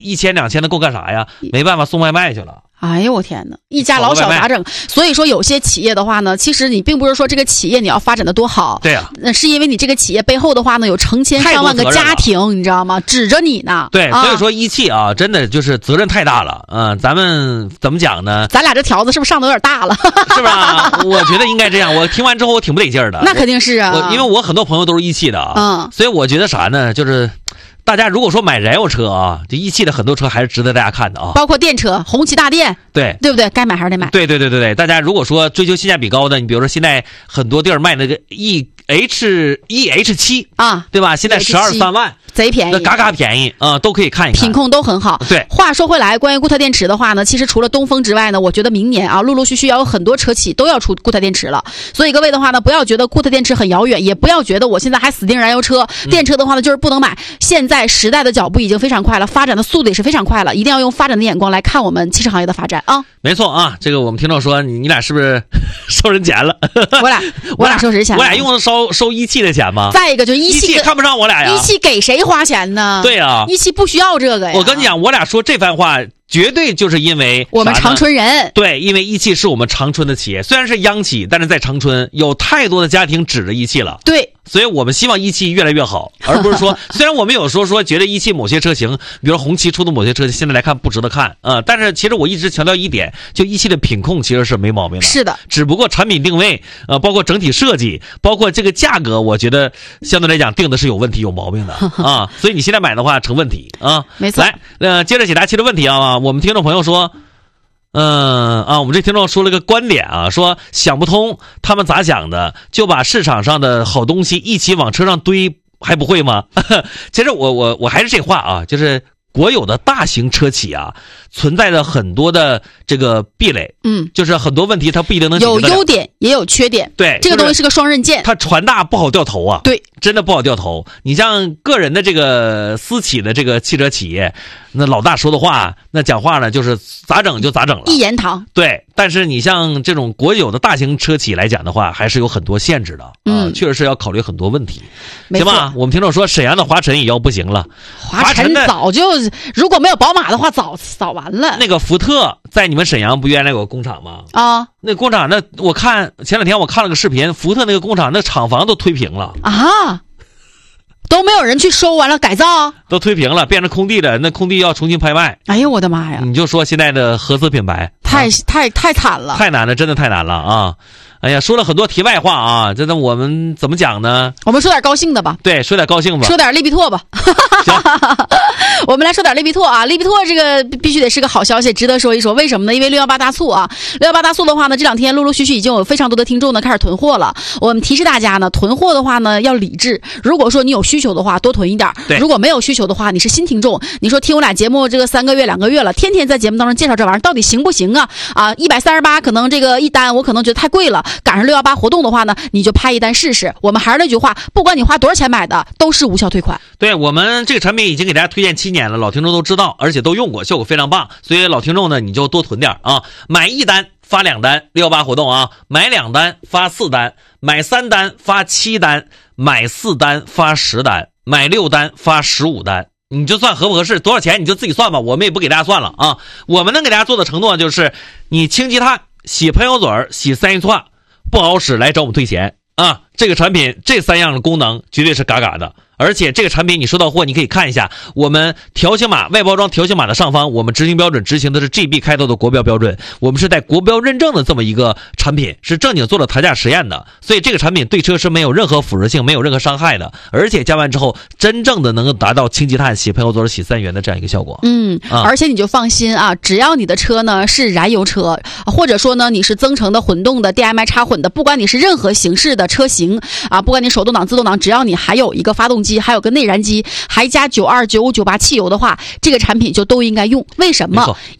1000、2000的够干啥呀？没办法，送外卖去了。 哎呦我天哪，一家老小咋整？所以说有些企业的话呢，其实你并不是说这个企业你要发展的多好， 对啊， 那是因为你这个企业背后的话呢，有成千上万个家庭，你知道吗？指着你呢。 对，所以说一汽啊，真的就是责任太大了。咱们怎么讲呢？ 咱俩这条子是不是上的有点大了？ 是吧？我觉得应该这样。我听完之后我挺不得劲儿的。 那肯定是啊， 因为我很多朋友都是一汽的啊，所以我觉得啥呢？就是大家如果说买燃油车啊，这一汽的很多车还是值得大家看的啊， 包括电车，红旗大电，对不对？该买还是得买。 对，大家如果说追求性价比高的，你比如说现在很多地儿卖那个 EH7啊，对吧？现在12、3万。 贼便宜， 嘎嘎便宜啊，都可以看一看， 品控都很好。 对， 话说回来，关于固态电池的话呢，其实除了东风之外呢，我觉得明年啊，陆陆续续要有很多车企都要出固态电池了。所以各位的话呢，不要觉得固态电池很遥远，也不要觉得我现在还死盯燃油车、电车的话呢，就是不能买。现在时代的脚步已经非常快了，发展的速度也是非常快了，一定要用发展的眼光来看我们汽车行业的发展啊。 没错啊，这个我们听众说你俩是不是收人钱了？ 我俩收谁钱？ 我俩用收一汽的钱吗？ 再一个就是一汽看不上我俩呀， 一汽给谁花钱呢？ 对啊， 一汽不需要这个呀。 我跟你讲，我俩说这番话绝对就是因为我们长春人。 对，因为一汽是我们长春的企业，虽然是央企，但是在长春有太多的家庭指着一汽了。 对， 所以我们希望一汽越来越好，而不是说虽然我们有说觉得一汽某些车型，比如红旗出的某些车型现在来看不值得看但是其实我一直强调一点，就一汽的品控其实是没毛病的。 是的， 只不过产品定位包括整体设计，包括这个价格，我觉得相对来讲定的是有问题有毛病的啊，所以你现在买的话成问题啊。 没错。 来接着解答其实问题啊，我们听众朋友说我们这听众说了个观点啊，说想不通他们咋想的，就把市场上的好东西一起往车上堆，还不会吗？其实我还是这话啊，就是国有的大型车企啊，存在着很多的这个壁垒，就是很多问题它不一定能解决得了， 有优点也有缺点， 对， 这个东西是个双刃剑， 它船大不好掉头啊， 对， 真的不好掉头。你像个人的这个私企的这个汽车企业，那老大说的话，那讲话呢就是咋整就咋整了， 一言堂。 对，但是你像这种国有的大型车企来讲的话，还是有很多限制的，确实是要考虑很多问题。行吧，我们听众说沈阳的华晨也要不行了， 华晨早就如果没有宝马的话，早完了。 那个福特在你们沈阳不原来有个工厂吗？ 啊， 那工厂那我看前两天我看了个视频，福特那个工厂那厂房都推平了啊，都没有人去收完了改造， 都推平了，变成空地的，那空地要重新拍卖。 哎呦我的妈呀！ 你就说现在的合资品牌太惨了， 太难了，真的太难了啊！哎呀，说了很多题外话啊，真的我们怎么讲呢？ 我们说点高兴的吧。 对，说点高兴吧。 说点利比拓吧。 行， 我们来说点利比拓啊。利比拓这个必须得是个好消息，值得说一说。为什么呢？因为618大促啊，618大促的话呢，这两天陆陆续续已经有非常多的听众呢开始囤货了。我们提示大家呢，囤货的话呢要理智。如果说你有需求的话，多囤一点；如果没有需求的话，你是新听众，你说听我俩节目这个3个月、2个月了，天天在节目当中介绍这玩意儿，到底行不行啊？138可能这个一单我可能觉得太贵了，赶上618活动的话呢，你就拍一单试试。我们还是那句话，不管你花多少钱买的，都是无效退款。 对，我们这个产品已经给大家推荐7年了，老听众都知道，而且都用过，效果非常棒。所以老听众呢，你就多囤点啊，买1单发2单，618活动啊，买2单发4单，买3单发7单，买4单发10单，买6单发15单。你就算合不合适，多少钱你就自己算吧，我们也不给大家算了啊。我们能给大家做的承诺就是，你清积碳、洗喷油嘴、洗3一串不好使，来找我们退钱啊。这个产品这3样的功能绝对是嘎嘎的。而且这个产品你收到货，你可以看一下我们条形码外包装条形码的上方，我们执行标准执行的是 GB 开头的国标标准，我们是带国标认证的这么一个产品，是正经做了抬价实验的，所以这个产品对车是没有任何腐蚀性，没有任何伤害的，而且加完之后真正的能够达到清积碳、洗喷油嘴、洗3元的这样一个效果。 而且你就放心啊，只要你的车呢是燃油车，或者说呢你是增程的、混动的、DMI 插混的，不管你是任何形式的车型啊，不管你手动挡、自动挡，只要你还有一个发动机，还有个内燃机，还加92、95、98汽油的话，这个产品就都应该用。为什么？因为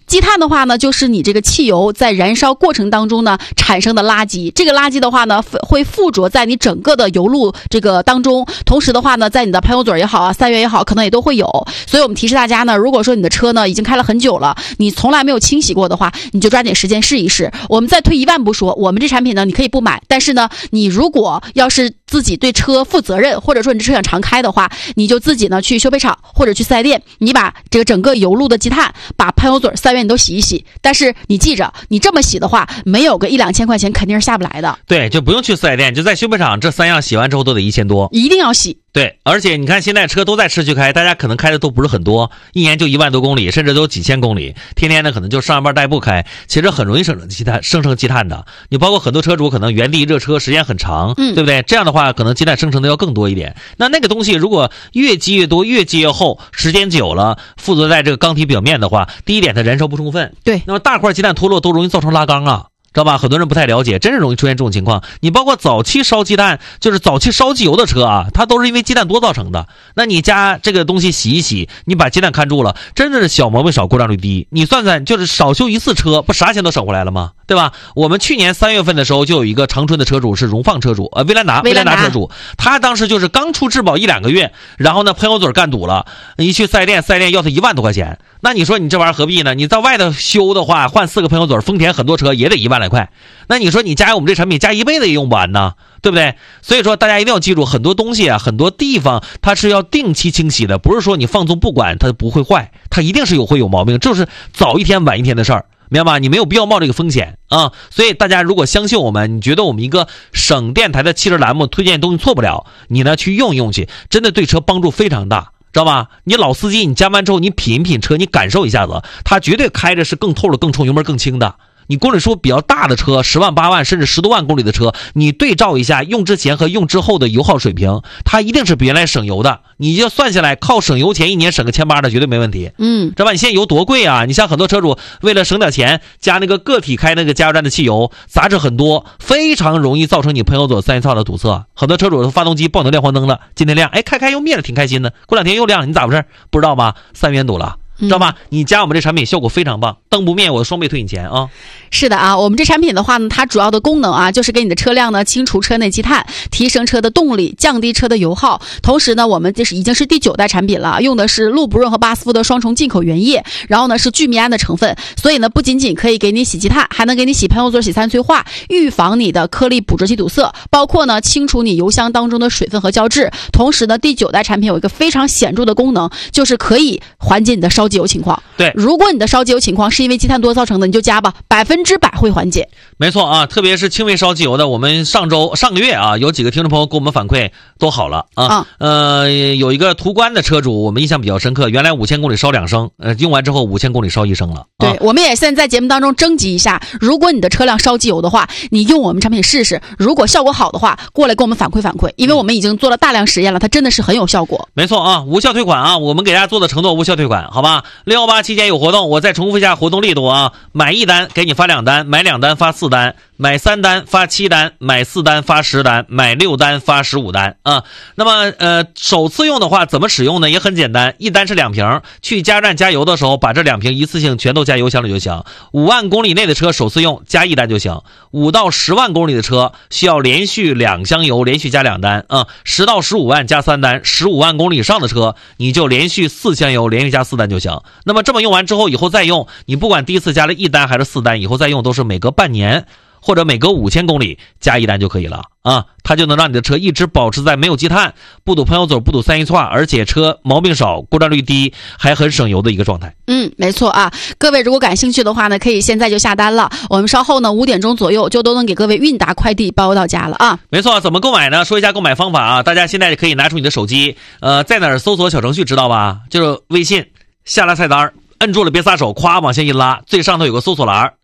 积碳的话呢，就是你这个汽油在燃烧过程当中呢产生的垃圾，这个垃圾的话呢会附着在你整个的油路这个当中，同时的话呢，在你的喷油嘴也好啊，散热也好，可能也都会有。所以我们提示大家呢，如果说你的车呢已经开了很久了，你从来没有清洗过的话，你就抓紧时间试一试。我们再退一万步说，我们这产品呢你可以不买，但是呢，你如果要是自己对车负责任，或者说你这车想常开的话，你就自己呢去修配厂或者去4S店，你把这个整个油路的积碳，把喷油嘴、散热你都洗一洗。但是你记着，你这么洗的话，没有个1-2千块钱肯定是下不来的。 对，就不用去4S店，就在修配厂，这3样洗完之后都得1000多， 一定要洗。 对，而且你看现在车都在市区开，大家可能开的都不是很多，一年就1万多公里，甚至都有几千公里，天天呢可能就上班代步开，其实很容易生成积碳的。你包括很多车主可能原地热车时间很长，对不对？这样的话可能积碳生成的要更多一点。那个东西如果越积越多，越积越厚，时间久了附着在这个钢体表面的话，第一点它燃烧不充分， 对， 那么大块积碳脱落都容易造成拉缸啊。知道吧？很多人不太了解，真是容易出现这种情况。你包括早期烧鸡蛋，就是早期烧机油的车啊，它都是因为鸡蛋多造成的。那你加这个东西洗一洗，你把鸡蛋看住了，真的是小毛病少，故障率低。你算算，就是少修1次车，不啥钱都省回来了吗？对吧？我们去年3月份的时候，就有一个长春的车主是荣放车主，威兰达车主，他当时就是刚出质保1-2个月，然后呢喷油嘴干堵了，一去4S店要他1万多块钱。那你说你这玩意儿何必呢？你在外头修的话，换4个喷油嘴，丰田很多车也得1万来块。那你说你加我们这产品加一辈子也用不完呢，对不对？所以说大家一定要记住，很多东西啊，很多地方它是要定期清洗的，不是说你放纵不管它不会坏，它一定是会有毛病，就是早一天晚一天的事儿。明白吧？你没有必要冒这个风险啊！所以大家如果相信我们，你觉得我们一个省电台的汽车栏目推荐东西错不了，你呢去用一用去，真的对车帮助非常大，知道吧？你老司机，你加完之后你品一品车，你感受一下子，它绝对开着是更透了、更冲、油门更轻的。你公里数比较大的车，10万8万甚至10多万公里的车，你对照一下用之前和用之后的油耗水平，它一定是比原来省油的。你就算下来，靠省油钱1年省个1800的绝对没问题。知道吧？你现在油多贵啊！你像很多车主为了省点钱，加那个个体开那个加油站的汽油，杂质很多，非常容易造成你喷油嘴散热槽的堵塞。很多车主的发动机报能亮黄灯了，今天亮，开又灭了，挺开心的。过2天又亮了，你咋回事？不知道吧？散元堵了。知道吧？你加我们这产品效果非常棒，灯不灭我双倍退你钱啊！ 是的啊，我们这产品的话呢，它主要的功能啊，就是给你的车辆呢清除车内积碳，提升车的动力，降低车的油耗。同时呢，我们这是已经是第9代产品了，用的是陆不润和巴斯夫的双重进口原液，然后呢是聚醚胺的成分，所以呢不仅仅可以给你洗积碳，还能给你洗喷油嘴、洗三催化，预防你的颗粒捕捉器堵塞，包括呢清除你油箱当中的水分和胶质。同时呢，第9代产品有一个非常显著的功能，就是可以缓解你的烧机油情况。 对， 如果你的烧机油情况是因为积碳多造成的，你就加吧，100%会缓解。 没错啊，特别是轻微烧机油的，我们上个月啊，有几个听众朋友给我们反馈都好了啊。有一个途观的车主，我们印象比较深刻，原来5000公里烧2升，用完之后5000公里烧1升了。 对，我们也现在在节目当中征集一下，如果你的车辆烧机油的话，你用我们产品试试，如果效果好的话，过来给我们反馈，因为我们已经做了大量实验了，它真的是很有效果。 没错啊，无效退款啊，我们给大家做的承诺无效退款，好吧？618期间有活动，我再重复一下活动力度啊，买1单给你发2单，买2单发4单，买3单发7单，买4单发10单，买6单发15单啊。那么首次用的话怎么使用呢？也很简单，一单是2瓶，去加油站加油的时候把这2瓶一次性全都加油箱里就行。5万公里内的车首次用加1单就行，5到10万公里的车需要连续2箱油连续加2单啊，10到15万加3单，15万公里以上的车你就连续4箱油连续加4单就行。那么这么用完之后，以后再用，你不管第一次加了1单还是4单，以后再用都是每隔半年或者每隔5000公里加1单就可以了啊，它就能让你的车一直保持在没有积碳、不堵喷油嘴、不堵散热槽，而且车毛病少、故障率低，还很省油的一个状态。 没错啊，各位如果感兴趣的话呢，可以现在就下单了，我们稍后呢5点钟左右就都能给各位韵达快递包到家了啊。 没错，怎么购买呢？说一下购买方法啊，大家现在可以拿出你的手机，在哪儿搜索小程序知道吧？就是微信下拉菜单，摁住了别撒手，咵往下一拉，最上头有个搜索栏，知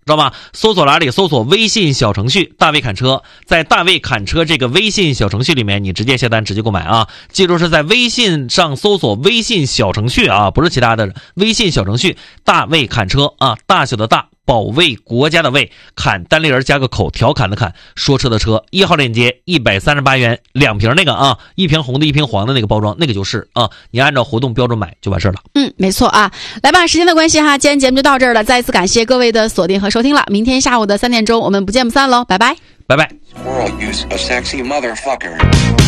知道吧？搜索栏里搜索微信小程序大卫侃车，在大卫侃车这个微信小程序里面，你直接下单直接购买啊！记住是在微信上搜索微信小程序啊，不是其他的微信小程序大卫侃车啊，大小的大，保卫国家的卫，侃单立人加个口，调侃的侃，说车的车，1号链接138元2瓶那个啊，一瓶红的一瓶黄的那个包装，那个就是啊，你按照活动标准买就完事了。 没错啊。来吧，时间的关系哈，今天节目就到这儿了，再一次感谢各位的锁定和收听了。明天下午的3点钟，我们不见不散喽，拜拜， 拜拜。